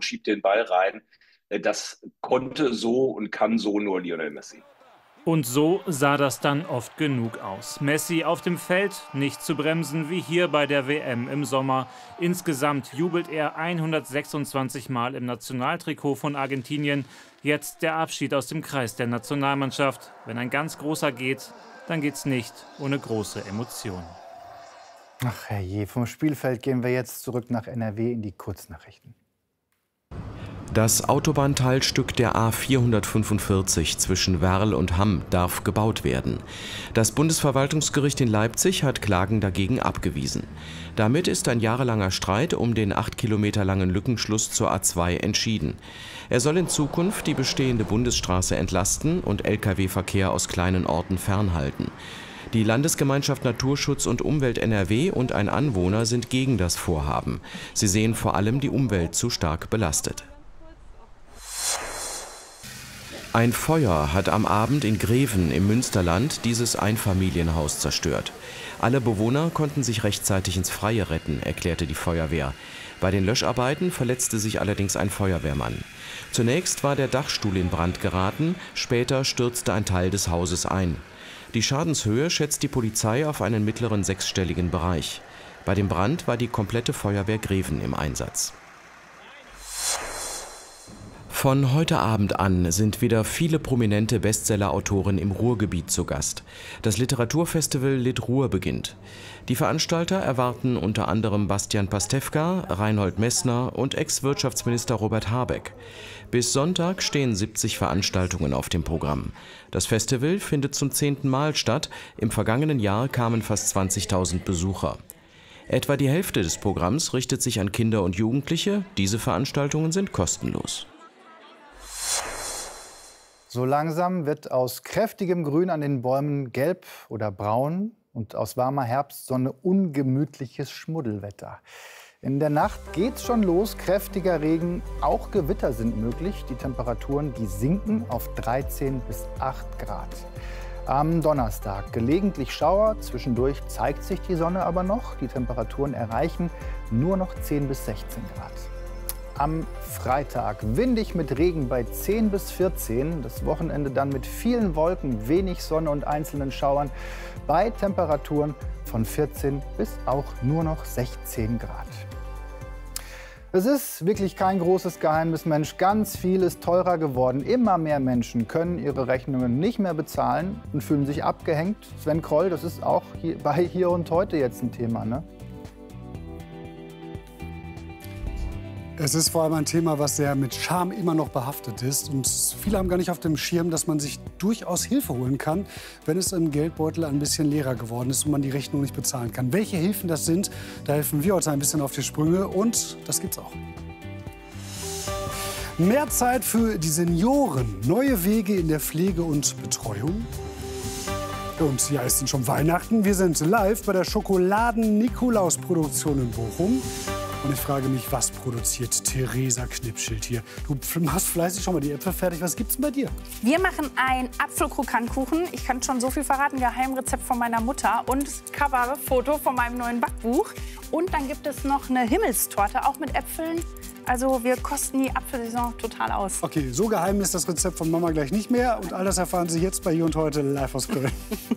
und schiebt den Ball rein. Das konnte so und kann so nur Lionel Messi. Und so sah das dann oft genug aus. Messi auf dem Feld, nicht zu bremsen wie hier bei der WM im Sommer. Insgesamt jubelt er 126 Mal im Nationaltrikot von Argentinien. Jetzt der Abschied aus dem Kreis der Nationalmannschaft. Wenn ein ganz großer geht, dann geht's nicht ohne große Emotionen. Ach herrje, vom Spielfeld gehen wir jetzt zurück nach NRW in die Kurznachrichten. Das Autobahnteilstück der A 445 zwischen Werl und Hamm darf gebaut werden. Das Bundesverwaltungsgericht in Leipzig hat Klagen dagegen abgewiesen. Damit ist ein jahrelanger Streit um den 8 Kilometer langen Lückenschluss zur A2 entschieden. Er soll in Zukunft die bestehende Bundesstraße entlasten und Lkw-Verkehr aus kleinen Orten fernhalten. Die Landesgemeinschaft Naturschutz und Umwelt NRW und ein Anwohner sind gegen das Vorhaben. Sie sehen vor allem die Umwelt zu stark belastet. Ein Feuer hat am Abend in Greven im Münsterland dieses Einfamilienhaus zerstört. Alle Bewohner konnten sich rechtzeitig ins Freie retten, erklärte die Feuerwehr. Bei den Löscharbeiten verletzte sich allerdings ein Feuerwehrmann. Zunächst war der Dachstuhl in Brand geraten, später stürzte ein Teil des Hauses ein. Die Schadenshöhe schätzt die Polizei auf einen mittleren sechsstelligen Bereich. Bei dem Brand war die komplette Feuerwehr Greven im Einsatz. Von heute Abend an sind wieder viele prominente Bestseller-Autoren im Ruhrgebiet zu Gast. Das Literaturfestival Lit-Ruhr beginnt. Die Veranstalter erwarten unter anderem Bastian Pastewka, Reinhold Messner und Ex-Wirtschaftsminister Robert Habeck. Bis Sonntag stehen 70 Veranstaltungen auf dem Programm. Das Festival findet zum 10. Mal statt. Im vergangenen Jahr kamen fast 20.000 Besucher. Etwa die Hälfte des Programms richtet sich an Kinder und Jugendliche. Diese Veranstaltungen sind kostenlos. So langsam wird aus kräftigem Grün an den Bäumen gelb oder braun und aus warmer Herbstsonne ungemütliches Schmuddelwetter. In der Nacht geht's schon los, kräftiger Regen, auch Gewitter sind möglich. Die Temperaturen, die sinken auf 13 bis 8 Grad. Am Donnerstag gelegentlich Schauer, zwischendurch zeigt sich die Sonne aber noch. Die Temperaturen erreichen nur noch 10 bis 16 Grad. Am Freitag windig mit Regen bei 10 bis 14. Das Wochenende dann mit vielen Wolken, wenig Sonne und einzelnen Schauern bei Temperaturen von 14 bis auch nur noch 16 Grad. Es ist wirklich kein großes Geheimnis, Mensch. Ganz viel ist teurer geworden. Immer mehr Menschen können ihre Rechnungen nicht mehr bezahlen und fühlen sich abgehängt. Sven Kroll, das ist auch bei Hier und Heute jetzt ein Thema, ne? Es ist vor allem ein Thema, was sehr mit Scham immer noch behaftet ist. Und viele haben gar nicht auf dem Schirm, dass man sich durchaus Hilfe holen kann, wenn es im Geldbeutel ein bisschen leerer geworden ist und man die Rechnung nicht bezahlen kann. Welche Hilfen das sind, da helfen wir heute ein bisschen auf die Sprünge. Und das gibt's auch. Mehr Zeit für die Senioren, neue Wege in der Pflege und Betreuung. Und ja, ist denn schon Weihnachten. Wir sind live bei der Schokoladen-Nikolaus-Produktion in Bochum. Und ich frage mich, was produziert Theresa Knipschild hier? Du machst fleißig schon mal die Äpfel fertig. Was gibt's denn bei dir? Wir machen einen Apfelkrokantkuchen. Ich kann schon so viel verraten. Geheimrezept von meiner Mutter und Coverfoto von meinem neuen Backbuch. Und dann gibt es noch eine Himmelstorte, auch mit Äpfeln. Also wir kosten die Apfelsaison total aus. Okay, so geheim ist das Rezept von Mama gleich nicht mehr. Und all das erfahren Sie jetzt bei Hier und Heute live aus Köln.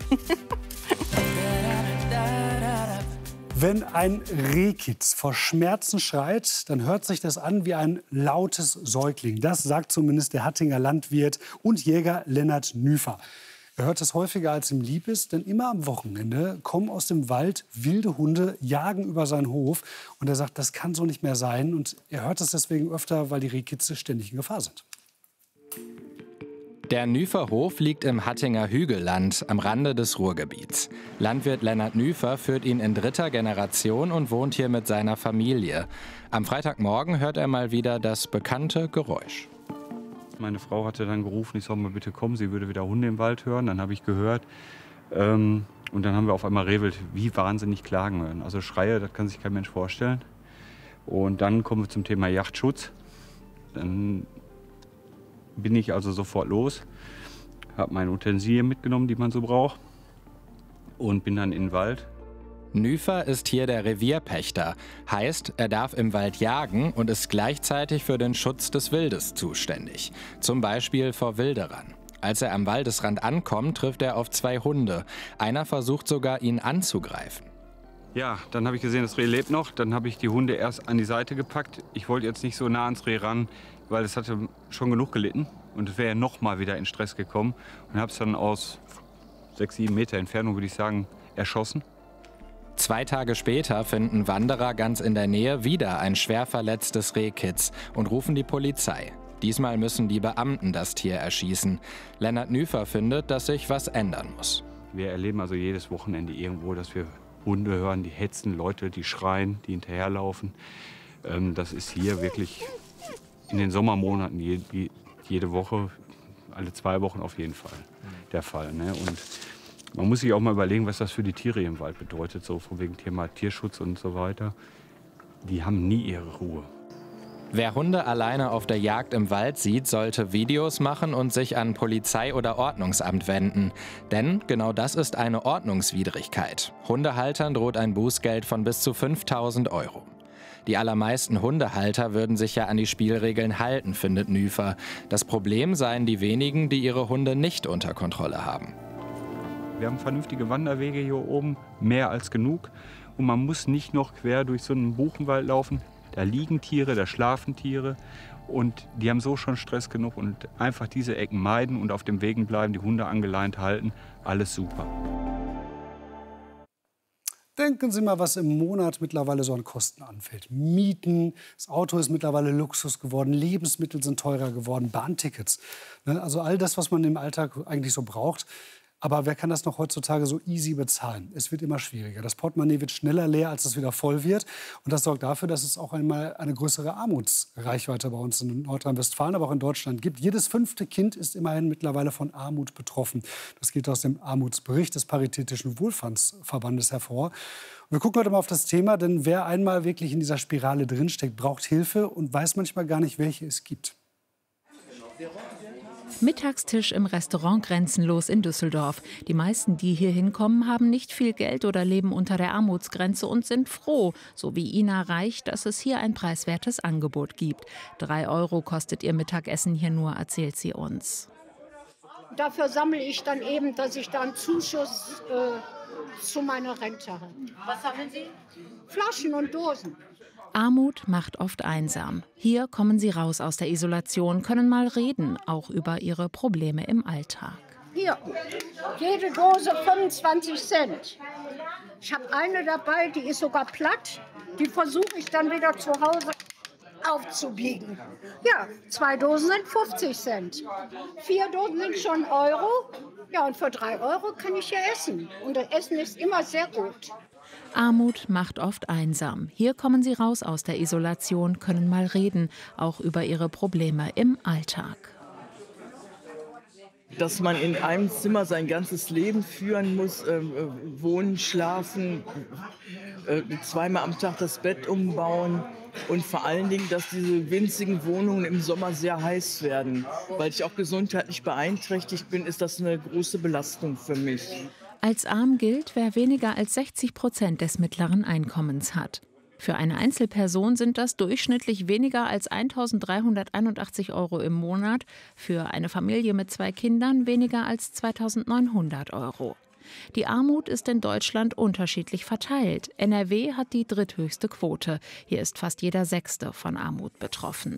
Wenn ein Rehkitz vor Schmerzen schreit, dann hört sich das an wie ein lautes Säugling. Das sagt zumindest der Hattinger Landwirt und Jäger Lennart Nüfer. Er hört es häufiger, als ihm lieb ist, denn immer am Wochenende kommen aus dem Wald wilde Hunde, jagen über seinen Hof. Und er sagt, das kann so nicht mehr sein. Und er hört es deswegen öfter, weil die Rehkitze ständig in Gefahr sind. Der Nüferhof liegt im Hattinger Hügelland am Rande des Ruhrgebiets. Landwirt Lennart Nüfer führt ihn in 3. Generation und wohnt hier mit seiner Familie. Am Freitagmorgen hört er mal wieder das bekannte Geräusch. Meine Frau hatte dann gerufen, ich soll mal bitte kommen, sie würde wieder Hunde im Wald hören. Dann habe ich gehört und dann haben wir auf einmal Rehwild wie wahnsinnig klagen hören. Also Schreie, das kann sich kein Mensch vorstellen. Und dann kommen wir zum Thema Jagdschutz. Dann bin ich also sofort los, habe meine Utensilien mitgenommen, die man so braucht, und bin dann in den Wald. Nüfer ist hier der Revierpächter. Heißt, er darf im Wald jagen und ist gleichzeitig für den Schutz des Wildes zuständig. Zum Beispiel vor Wilderern. Als er am Waldesrand ankommt, trifft er auf 2 Hunde. Einer versucht sogar, ihn anzugreifen. Ja, dann habe ich gesehen, das Reh lebt noch. Dann habe ich die Hunde erst an die Seite gepackt. Ich wollte jetzt nicht so nah ans Reh ran, weil es hatte schon genug gelitten. Und es wäre ja noch mal wieder in Stress gekommen. Und habe es dann aus 6, 7 Meter Entfernung, würde ich sagen, erschossen. 2 Tage später finden Wanderer ganz in der Nähe wieder ein schwer verletztes Rehkitz und rufen die Polizei. Diesmal müssen die Beamten das Tier erschießen. Lennart Nüfer findet, dass sich was ändern muss. Wir erleben also jedes Wochenende irgendwo, dass wir Hunde hören, die hetzen, Leute, die schreien, die hinterherlaufen. Das ist hier wirklich in den Sommermonaten jede Woche, alle 2 Wochen auf jeden Fall der Fall. Ne? Und man muss sich auch mal überlegen, was das für die Tiere im Wald bedeutet, so von wegen Thema Tierschutz und so weiter. Die haben nie ihre Ruhe. Wer Hunde alleine auf der Jagd im Wald sieht, sollte Videos machen und sich an Polizei oder Ordnungsamt wenden. Denn genau das ist eine Ordnungswidrigkeit. Hundehaltern droht ein Bußgeld von bis zu 5.000 €. Die allermeisten Hundehalter würden sich ja an die Spielregeln halten, findet Nüfer. Das Problem seien die wenigen, die ihre Hunde nicht unter Kontrolle haben. Wir haben vernünftige Wanderwege hier oben, mehr als genug. Und man muss nicht noch quer durch so einen Buchenwald laufen. Da liegen Tiere, da schlafen Tiere. Und die haben so schon Stress genug. Und einfach diese Ecken meiden und auf dem Wegen bleiben, die Hunde angeleint halten. Alles super. Denken Sie mal, was im Monat mittlerweile so an Kosten anfällt. Mieten, das Auto ist mittlerweile Luxus geworden, Lebensmittel sind teurer geworden, Bahntickets. Also all das, was man im Alltag eigentlich so braucht. Aber wer kann das noch heutzutage so easy bezahlen? Es wird immer schwieriger. Das Portemonnaie wird schneller leer, als es wieder voll wird. Und das sorgt dafür, dass es auch einmal eine größere Armutsreichweite bei uns in Nordrhein-Westfalen, aber auch in Deutschland gibt. Jedes 5. Kind ist immerhin mittlerweile von Armut betroffen. Das geht aus dem Armutsbericht des Paritätischen Wohlfahrtsverbandes hervor. Und wir gucken heute mal auf das Thema, denn wer einmal wirklich in dieser Spirale drinsteckt, braucht Hilfe und weiß manchmal gar nicht, welche es gibt. Mittagstisch im Restaurant Grenzenlos in Düsseldorf. Die meisten, die hier hinkommen, haben nicht viel Geld oder leben unter der Armutsgrenze und sind froh, so wie Ina Reich, dass es hier ein preiswertes Angebot gibt. 3 € kostet ihr Mittagessen hier nur, erzählt sie uns. Dafür sammle ich dann eben, dass ich da einen Zuschuss zu meiner Rente habe. Was sammeln Sie? Flaschen und Dosen. Armut macht oft einsam. Hier kommen sie raus aus der Isolation, können mal reden, auch über ihre Probleme im Alltag. Hier, jede Dose 25 Cent. Ich habe eine dabei, die ist sogar platt. Die versuche ich dann wieder zu Hause aufzubiegen. Ja, 2 Dosen sind 50 Cent. 4 Dosen sind schon Euro. Ja, und für 3 € kann ich hier essen. Und das Essen ist immer sehr gut. Armut macht oft einsam. Hier kommen sie raus aus der Isolation, können mal reden, auch über ihre Probleme im Alltag. Dass man in einem Zimmer sein ganzes Leben führen muss, wohnen, schlafen, 2-mal am Tag das Bett umbauen und vor allen Dingen, dass diese winzigen Wohnungen im Sommer sehr heiß werden. Weil ich auch gesundheitlich beeinträchtigt bin, ist das eine große Belastung für mich. Als arm gilt, wer weniger als 60% des mittleren Einkommens hat. Für eine Einzelperson sind das durchschnittlich weniger als 1.381 € im Monat, für eine Familie mit 2 Kindern weniger als 2.900 €. Die Armut ist in Deutschland unterschiedlich verteilt. NRW hat die dritthöchste Quote. Hier ist fast jeder 6. von Armut betroffen.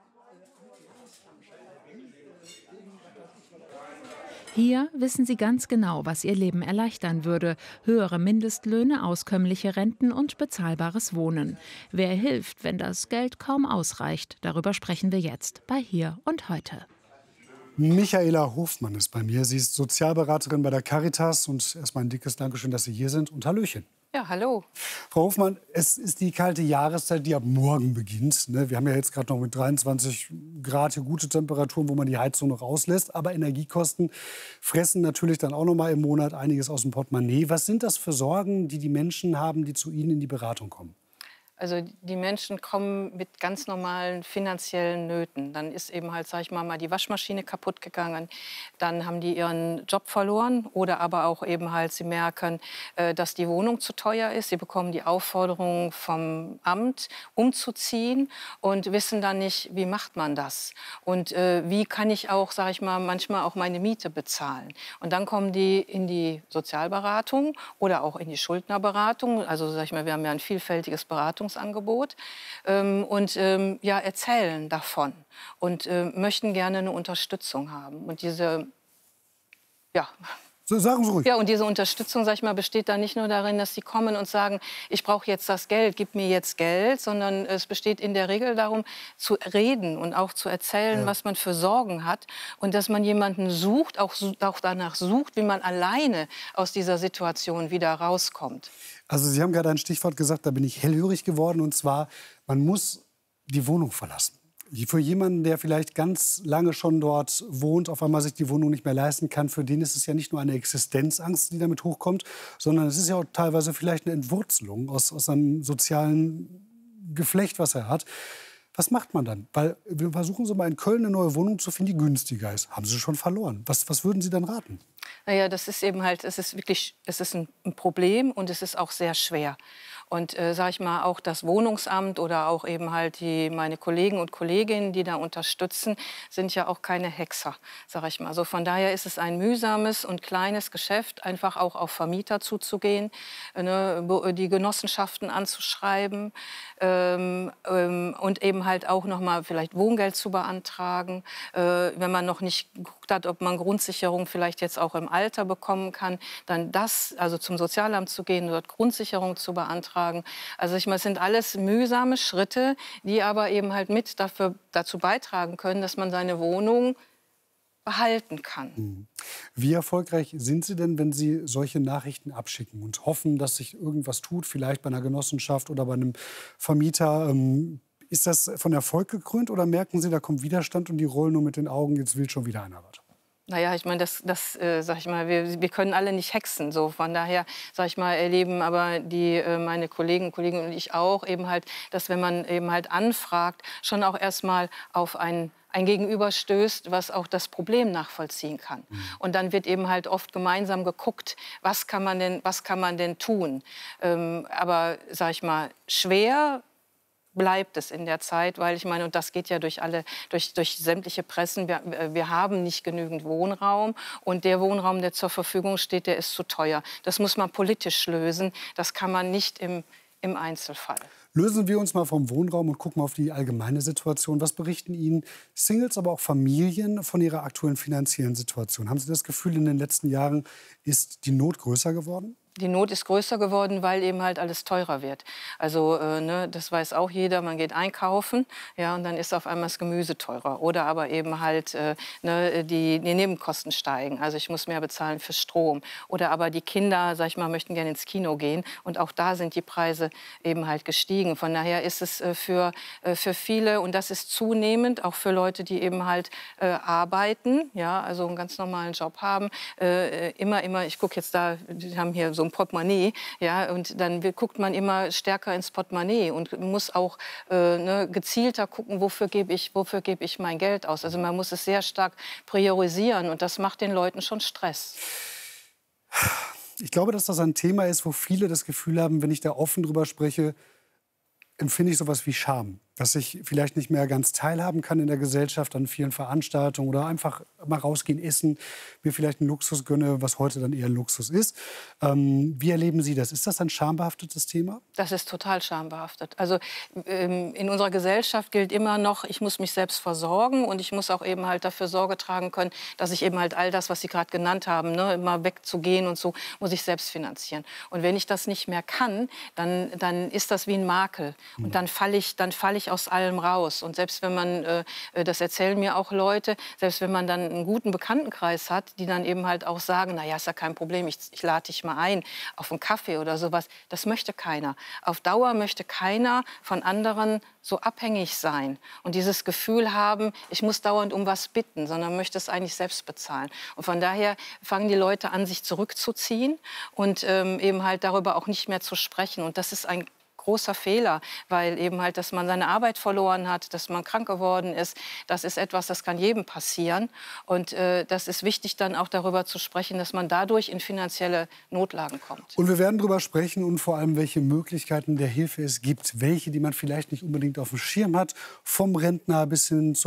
Hier wissen sie ganz genau, was ihr Leben erleichtern würde. Höhere Mindestlöhne, auskömmliche Renten und bezahlbares Wohnen. Wer hilft, wenn das Geld kaum ausreicht? Darüber sprechen wir jetzt bei Hier und Heute. Michaela Hofmann ist bei mir. Sie ist Sozialberaterin bei der Caritas. Und erstmal ein dickes Dankeschön, dass Sie hier sind. Und hallöchen. Ja, hallo. Frau Hofmann, es ist die kalte Jahreszeit, die ab morgen beginnt. Wir haben ja jetzt gerade noch mit 23 Grad hier gute Temperaturen, wo man die Heizung noch auslässt. Aber Energiekosten fressen natürlich dann auch noch mal im Monat einiges aus dem Portemonnaie. Was sind das für Sorgen, die die Menschen haben, die zu Ihnen in die Beratung kommen? Also die Menschen kommen mit ganz normalen finanziellen Nöten. Dann ist eben halt, sag ich mal, die Waschmaschine kaputt gegangen. Dann haben die ihren Job verloren oder aber auch eben halt, sie merken, dass die Wohnung zu teuer ist. Sie bekommen die Aufforderung vom Amt, umzuziehen und wissen dann nicht, wie macht man das? Und wie kann ich auch, sag ich mal, manchmal auch meine Miete bezahlen? Und dann kommen die in die Sozialberatung oder auch in die Schuldnerberatung. Also sag ich mal, wir haben ja ein vielfältiges Beratungsangebot und ja, erzählen davon und möchten gerne eine Unterstützung haben. Und diese, ja. Sagen Sie ruhig. Ja, und diese Unterstützung, sag ich mal, besteht dann nicht nur darin, dass sie kommen und sagen, ich brauche jetzt das Geld, gib mir jetzt Geld, sondern es besteht in der Regel darum, zu reden und auch zu erzählen, was man für Sorgen hat und dass man jemanden sucht, auch danach sucht, wie man alleine aus dieser Situation wieder rauskommt. Also Sie haben gerade ein Stichwort gesagt, da bin ich hellhörig geworden, und zwar, man muss die Wohnung verlassen. Für jemanden, der vielleicht ganz lange schon dort wohnt, auf einmal sich die Wohnung nicht mehr leisten kann, für den ist es ja nicht nur eine Existenzangst, die damit hochkommt, sondern es ist ja auch teilweise vielleicht eine Entwurzelung aus einem sozialen Geflecht, was er hat. Was macht man dann? Weil wir versuchen so mal in Köln eine neue Wohnung zu finden, die günstiger ist. Haben Sie schon verloren. Was würden Sie dann raten? Naja, das ist eben halt, es ist ein Problem und es ist auch sehr schwer. Und sage ich mal, auch das Wohnungsamt oder auch eben halt meine Kollegen und Kolleginnen, die da unterstützen, sind ja auch keine Hexer, sage ich mal. Also von daher ist es ein mühsames und kleines Geschäft, einfach auch auf Vermieter zuzugehen, die Genossenschaften anzuschreiben und eben halt auch noch mal vielleicht Wohngeld zu beantragen, wenn man noch nicht geguckt hat, ob man Grundsicherung vielleicht jetzt auch im Alter bekommen kann, dann also zum Sozialamt zu gehen, dort Grundsicherung zu beantragen. Also ich meine, es sind alles mühsame Schritte, die aber eben halt mit dazu beitragen können, dass man seine Wohnung behalten kann. Wie erfolgreich sind Sie denn, wenn Sie solche Nachrichten abschicken und hoffen, dass sich irgendwas tut, vielleicht bei einer Genossenschaft oder bei einem Vermieter? Ist das von Erfolg gekrönt oder merken Sie, da kommt Widerstand und die rollen nur mit den Augen, jetzt will schon wieder einer was? Naja, ich meine, sag ich mal, wir können alle nicht hexen. So. Von daher, sag ich mal, erleben aber meine Kollegen und ich auch eben halt, dass wenn man eben halt anfragt, schon auch erstmal auf ein Gegenüber stößt, was auch das Problem nachvollziehen kann. Und dann wird eben halt oft gemeinsam geguckt, was kann man denn tun. Aber, sag ich mal, schwer bleibt es in der Zeit, weil ich meine, und das geht ja durch sämtliche Pressen, wir haben nicht genügend Wohnraum und der Wohnraum, der zur Verfügung steht, der ist zu teuer. Das muss man politisch lösen, das kann man nicht im Einzelfall. Lösen wir uns mal vom Wohnraum und gucken auf die allgemeine Situation. Was berichten Ihnen Singles, aber auch Familien von ihrer aktuellen finanziellen Situation? Haben Sie das Gefühl, in den letzten Jahren ist die Not größer geworden? Die Not ist größer geworden, weil eben halt alles teurer wird. Also das weiß auch jeder, man geht einkaufen, ja, und dann ist auf einmal das Gemüse teurer. Oder aber eben halt die Nebenkosten steigen. Also ich muss mehr bezahlen für Strom. Oder aber die Kinder, sag ich mal, möchten gerne ins Kino gehen. Und auch da sind die Preise eben halt gestiegen. Von daher ist es für viele, und das ist zunehmend, auch für Leute, die eben halt arbeiten, ja, also einen ganz normalen Job haben, immer, ich gucke jetzt da, wir haben hier so ein Portemonnaie, ja, und dann guckt man immer stärker ins Portemonnaie und muss auch gezielter gucken, wofür gebe ich mein Geld aus. Also man muss es sehr stark priorisieren und das macht den Leuten schon Stress. Ich glaube, dass das ein Thema ist, wo viele das Gefühl haben, wenn ich da offen drüber spreche, empfinde ich sowas wie Scham. Dass ich vielleicht nicht mehr ganz teilhaben kann in der Gesellschaft an vielen Veranstaltungen oder einfach mal rausgehen, essen, mir vielleicht einen Luxus gönne, was heute dann eher Luxus ist. Wie erleben Sie das? Ist das ein schambehaftetes Thema? Das ist total schambehaftet. Also in unserer Gesellschaft gilt immer noch, ich muss mich selbst versorgen und ich muss auch eben halt dafür Sorge tragen können, dass ich eben halt all das, was Sie gerade genannt haben, ne, immer wegzugehen und so, muss ich selbst finanzieren. Und wenn ich das nicht mehr kann, dann ist das wie ein Makel. Und dann falle ich aus allem raus. Und selbst wenn man, das erzählen mir auch Leute, selbst wenn man dann einen guten Bekanntenkreis hat, die dann eben halt auch sagen, na ja, ist ja kein Problem, ich lade dich mal ein auf einen Kaffee oder sowas, das möchte keiner. Auf Dauer möchte keiner von anderen so abhängig sein und dieses Gefühl haben, ich muss dauernd um was bitten, sondern möchte es eigentlich selbst bezahlen. Und von daher fangen die Leute an, sich zurückzuziehen und eben halt darüber auch nicht mehr zu sprechen. Und das ist ein großer Fehler, weil eben halt, dass man seine Arbeit verloren hat, dass man krank geworden ist, das ist etwas, das kann jedem passieren. Und das ist wichtig, dann auch darüber zu sprechen, dass man dadurch in finanzielle Notlagen kommt. Und wir werden darüber sprechen und vor allem, welche Möglichkeiten der Hilfe es gibt. Welche, die man vielleicht nicht unbedingt auf dem Schirm hat, vom Rentner bis hin zur